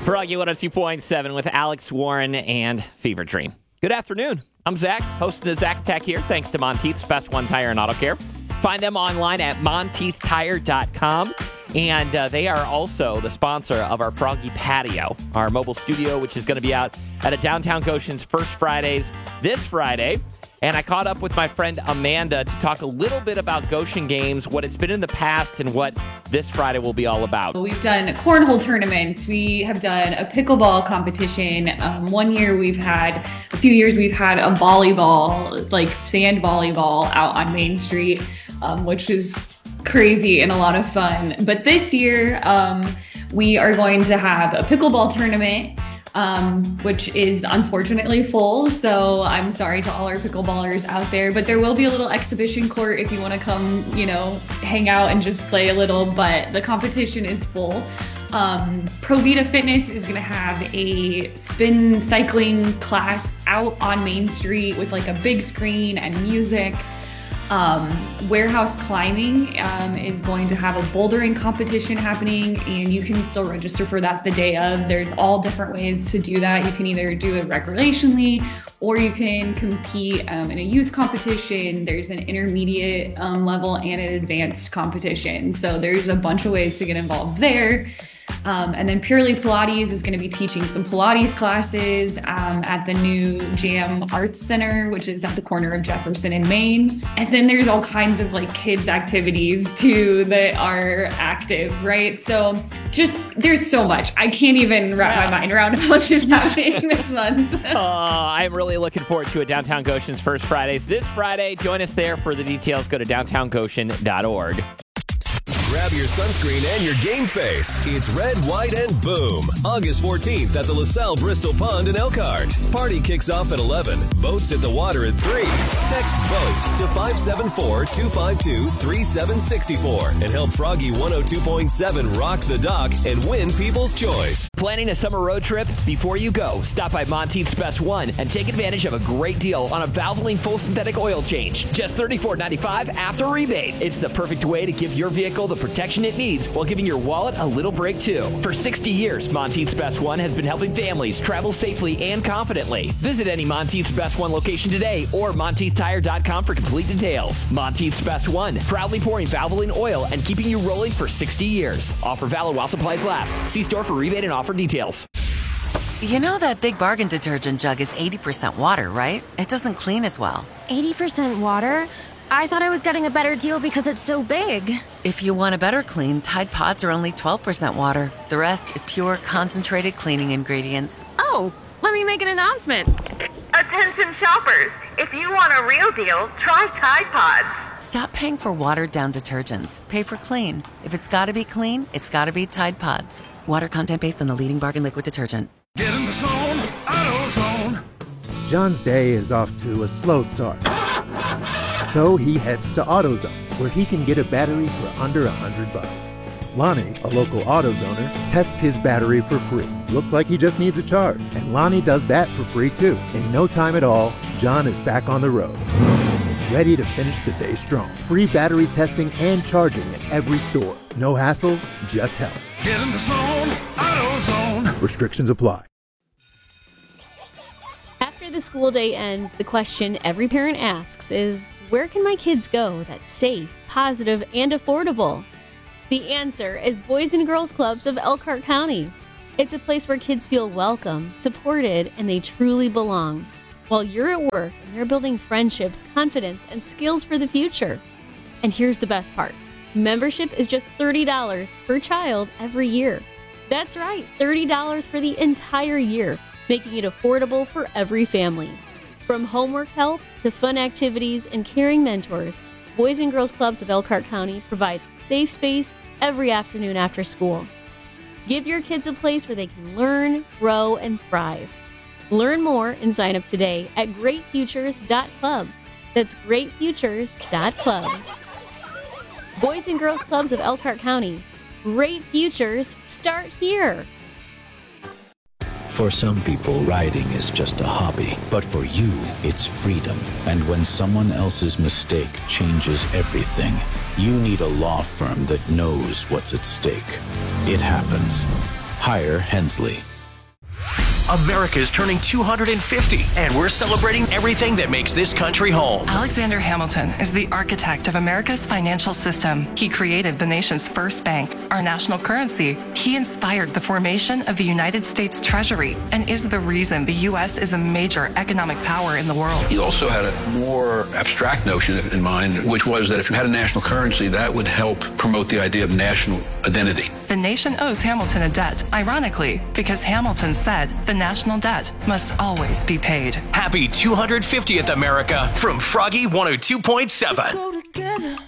Froggy 102.7 with Alex Warren and Fever Dream. Good afternoon. I'm Zach, hosting the Zach Attack here, thanks to Monteith's Best One Tire and Auto Care. Find them online at monteithtire.com. And they are also the sponsor of our Froggy Patio, our mobile studio, which is going to be out at a Downtown Goshen's First Fridays this Friday. And I caught up with my friend Amanda to talk a little bit about Goshen Games, what it's been in the past, and what this Friday will be all about. We've done cornhole tournaments. We have done a pickleball competition. A few years we've had a volleyball, like sand volleyball out on Main Street, which is crazy and a lot of fun. But this year, we are going to have a pickleball tournament, which is unfortunately full. So I'm sorry to all our pickleballers out there, but there will be a little exhibition court if you want to come, hang out and just play a little, but the competition is full. Pro Vita Fitness is going to have a spin cycling class out on Main Street with like a big screen and music. Warehouse Climbing is going to have a bouldering competition happening, and you can still register for that the day of. There's all different ways to do that. You can either do it recreationally, or you can compete in a youth competition. There's an intermediate level and an advanced competition. So there's a bunch of ways to get involved there. And then Purely Pilates is going to be teaching some Pilates classes at the new Jam Arts Center, which is at the corner of Jefferson and Main. And then there's all kinds of like kids activities too that are active, right? So there's so much. I can't even wrap my mind around how much is happening this month. I'm really looking forward to it. Downtown Goshen's First Fridays this Friday. Join us there for the details. Go to downtowngoshen.org. Grab your sunscreen and your game face. It's Red, White, and Boom. August 14th at the LaSalle Bristol Pond in Elkhart. Party kicks off at 11. Boats at the water at 3. Text BOAT to 574-252-3764 and help Froggy 102.7 rock the dock and win People's Choice. Planning a summer road trip? Before you go, stop by Monteith's Best One and take advantage of a great deal on a Valvoline full synthetic oil change. Just $34.95 after rebate. It's the perfect way to give your vehicle the protection it needs while giving your wallet a little break too. For 60 years, Monteith's Best One has been helping families travel safely and confidently. Visit any Monteith's Best One location today or monteithtire.com for complete details. Monteith's Best One, proudly pouring Valvoline oil and keeping you rolling for 60 years. Offer valid while supplies last. See store for rebate and offer details. You know that Big Bargain detergent jug is 80% water, right? It doesn't clean as well. 80% water? I thought I was getting a better deal because it's so big. If you want a better clean, Tide Pods are only 12% water. The rest is pure, concentrated cleaning ingredients. Oh, let me make an announcement. Attention shoppers, if you want a real deal, try Tide Pods. Stop paying for watered-down detergents. Pay for clean. If it's gotta be clean, it's gotta be Tide Pods. Water content based on the leading bargain liquid detergent. Get in the zone, AutoZone. John's day is off to a slow start. So he heads to AutoZone, where he can get a battery for under $100. Lonnie, a local AutoZoner, tests his battery for free. Looks like he just needs a charge, and Lonnie does that for free too. In no time at all, John is back on the road, ready to finish the day strong. Free battery testing and charging at every store. No hassles, just help. Get in the zone, AutoZone. Restrictions apply. After the school day ends, the question every parent asks is, where can my kids go that's safe, positive, and affordable? The answer is Boys and Girls Clubs of Elkhart County. It's a place where kids feel welcome, supported, and they truly belong. While you're at work and you're building friendships, confidence, and skills for the future. And here's the best part. Membership is just $30 per child every year. That's right, $30 for the entire year, making it affordable for every family. From homework help to fun activities and caring mentors, Boys and Girls Clubs of Elkhart County provides safe space every afternoon after school. Give your kids a place where they can learn, grow, and thrive. Learn more and sign up today at greatfutures.club. That's greatfutures.club. Boys and Girls Clubs of Elkhart County. Great futures start here. For some people, riding is just a hobby, but for you, it's freedom. And when someone else's mistake changes everything, you need a law firm that knows what's at stake. It happens. Hire Hensley. America's turning 250, and we're celebrating everything that makes this country home. Alexander Hamilton is the architect of America's financial system. He created the nation's first bank, our national currency. He inspired the formation of the United States Treasury and is the reason the U.S. is a major economic power in the world. He also had a more abstract notion in mind, which was that if you had a national currency, that would help promote the idea of national identity. The nation owes Hamilton a debt, ironically, because Hamilton said the national debt must always be paid. Happy 250th, America, from Froggy 102.7. Go together.